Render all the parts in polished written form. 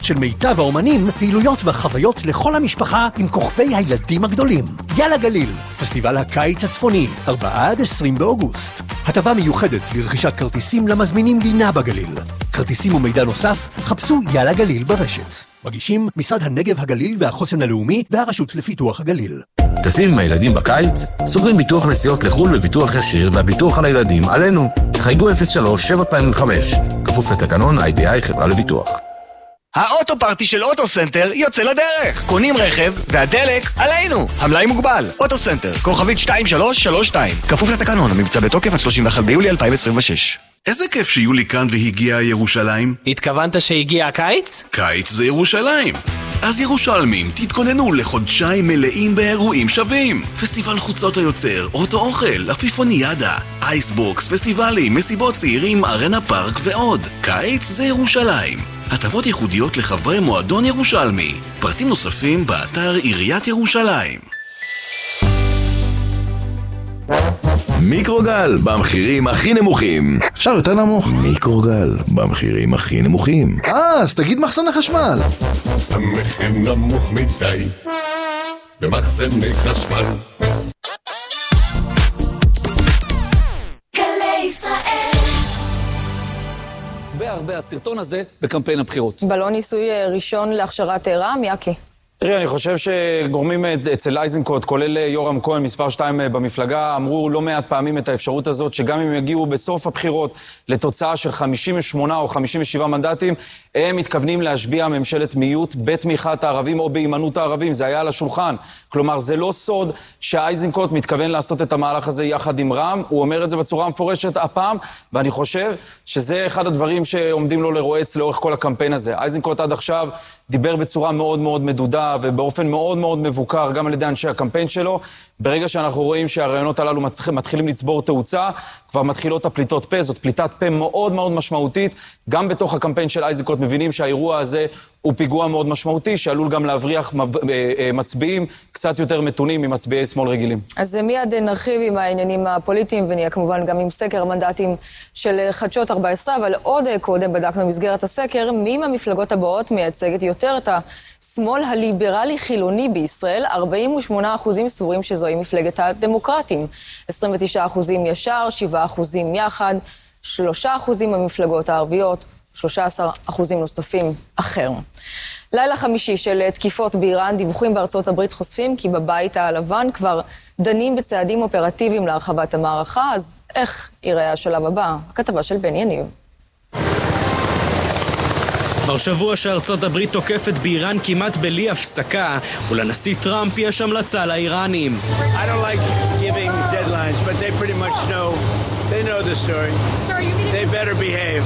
של מיטב האומנים, פעילויות וחוויות לכל המשפחה עם כוכבי הילדים הגדולים. יאללה גליל, פסטיבל הקיץ הצפוני, 4-20 באוגוסט. הטבה מיוחדת לרכישת כרטיסים למזמינים לינה בגליל. כרטיסים ומידע נוסף, חפשו יאללה גליל ברשת. מגישים משרד הנגב הגליל והחוסן הלאומי והרשות לפיתוח הגליל. טסים עם הילדים בקיץ? סוגרים ביטוח נסיעות לחול בביטוח ישיר והביטוח על הילדים עלינו. חייגו 03-725, כפוף לתקנון IBI חברה לביטוח. האוטו פארטי של אוטו סנטר יוצא לדרך. קונים רכב והדלק עלינו. המלאי מוגבל. אוטו סנטר, כוכבית 2332. כפוף לתקנון, המבצע בתוקף עד 31 ביולי 2026. איזה כיף שיולי כאן והגיע ירושלים. התכוונת שהגיע הקיץ? קיץ זה ירושלים. אז ירושלמים, תתכוננו לחודשיים מלאים באירועים שווים. פסטיבל חוצות היוצר, אוטו אוכל, אפיפוניאדה, אייסבוקס, פסטיבלים, מסיבות צעירים, ארנה פארק ועוד. קיץ זה ירושלים. הטבות ייחודיות לחברי מועדון ירושלמי. פרטים נוספים באתר עיריית ירושלים. מיקרוגל, במחירים הכי נמוכים. אפשר יותר נמוך. מיקרוגל, במחירים הכי נמוכים. אז תגיד מחסן החשמל. המחיר נמוך מדי במחסני חשמל. גלי ישראל. בהרבה הסרטון הזה בקמפיין הבחירות. בלון ניסוי ראשון להכשרת רע"מ, יאקי. תראי, אני חושב שגורמים אצל איזנקוט, כולל יורם כהן, מספר 2 במפלגה, אמרו לא מעט פעמים את האפשרות הזאת, שגם אם יגיעו בסוף הבחירות לתוצאה של 58 או 57 מנדטים, הם מתכוונים להשביע ממשלת מיעוט בתמיכת הערבים או בהימנעות הערבים. זה היה על השולחן. כלומר, זה לא סוד שהאיזנקוט מתכוון לעשות את המהלך הזה יחד עם רע"מ. הוא אומר את זה בצורה מפורשת הפעם, ואני חושב שזה אחד הדברים שעומדים לו לרועץ לאורך כל הקמפיין הזה. איזנקוט עד עכשיו דיבר בצורה מאוד מאוד מדודה ובאופן מאוד מאוד מבוקר גם על ידי אנשי הקמפיין שלו. ברגע שאנחנו רואים שהרעיונות הללו מתחילים לצבור תאוצה, כבר מתחילות הפליטות פה. זאת פליטת פה מאוד מאוד משמעותית. גם בתוך הקמפיין של איזנקוט מבינים שהאירוע הזה הוא פיגוע מאוד משמעותי, שעלול גם להבריח מצביעים קצת יותר מתונים ממצביעי שמאל רגילים. אז מיד נרחיב עם העניינים הפוליטיים, ונהיה כמובן גם עם סקר המנדטים של חדשות 14, אבל עוד קודם בדקנו במסגרת הסקר, מי מהמפלגות הבאות מייצגת יותר את השמאל הליברלי-חילוני בישראל. 48% סבורים שזוהי מפלגת הדמוקרטים, 29% ישר, 7% יחד, 3% המפלגות הערביות, 13% נוספים אחר. לילה חמישי של תקיפות באיראן, דיווחים בארצות הברית חושפים כי בבית הלבן כבר דנים בצעדים אופרטיביים להרחבת המערכה. אז איך ייראה השלב הבא? הכתבה של בן יניב. כבר שבוע שארצות הברית תוקפת באיראן כמעט בלי הפסקה, ולנשיא טראמפ יש המלצה לאיראנים. I don't like giving deadlines, but they pretty much know. They know the story. They better behave.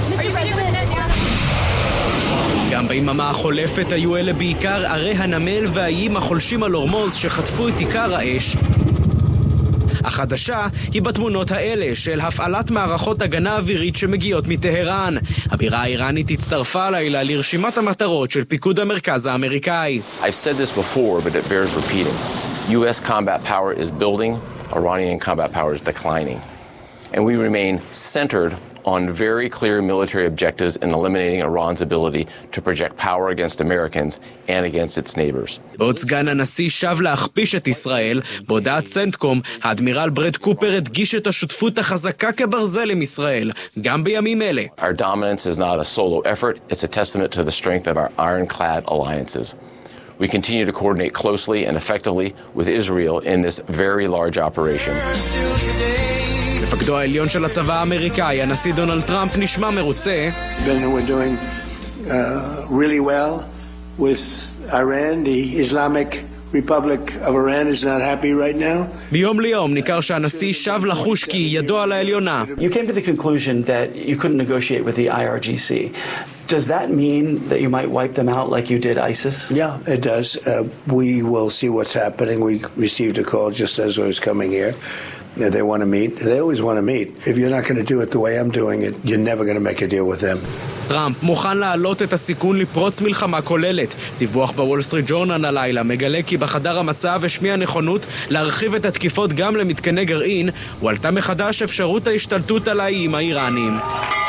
גם ביממה החולפת היו אלה בעיקר ערי הנמל והאיים החולשים על הורמוז שחטפו את עיקר האש. החדשה היא בתמונות האלה של הפעלת מערכות הגנה אווירית שמגיעות מטהרן. הבירה האיראנית הצטרפה הלילה לרשימת המטרות של פיקוד המרכז האמריקאי. I've said this before, but it bears repeating. U.S. combat power is building, Iranian combat power is declining. And we remain centered on very clear military objectives in eliminating Iran's ability to project power against Americans and against its neighbors. בעוד סגן הנשיא שב להכפיש את ישראל, בהודעת סנטקום, האדמירל ברד קופר הדגיש את השותפות החזקה כברזל עם ישראל, גם בימים אלה. Our dominance is not a solo effort, it's a testament to the strength of our ironclad alliances. We continue to coordinate closely and effectively with Israel in this very large operation. מפקדו העליון של הצבא האמריקאי, הנשיא דונלד טראמפ, נשמע מרוצה. We're doing really well with Iran. The Islamic Republic of Iran is not happy right now. ביום ליום ניכר שהנשיא שב לחוש כי ידו על העליונה. You came to the conclusion that you couldn't negotiate with the IRGC. Does that mean that you might wipe them out like you did ISIS? Yeah, it does. We will see what's happening. We received a call just as I was coming here. They want to meet. They always want to meet. If you're not going to do it the way I'm doing it, you're never going to make a deal with them. טראמפ מוכן להעלות את הסיכון לפרוץ מלחמה כוללת. דיווח בוול סטריט ג'ורנל הלילה מגלה כי בחדר המצב השמיע נכונות להרחיב את התקיפות גם למתקני גרעין, ועלתה מחדש אפשרות ההשתלטות על האיים האיראניים.